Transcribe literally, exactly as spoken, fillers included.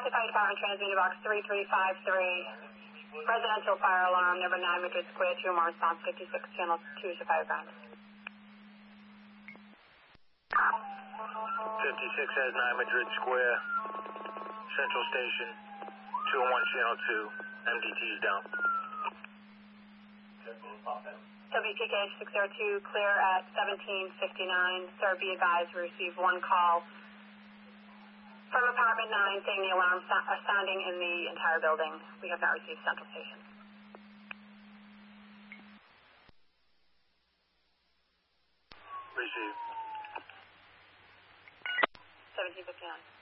Boston Fire Department, transmitter box three three five three. Residential fire alarm, number nine Madrid Square, two more response, fifty-six, channel two to fire ground. fifty-six has nine Madrid Square, Central Station, two oh one, channel two, M D T is down. W P K H six oh two, clear at seventeen fifty-nine. Sir, be advised, we received one call from apartment nine saying the alarm so uh, sounding in the entire building. We have not received Central Station. Received. seventeen fifty-nine.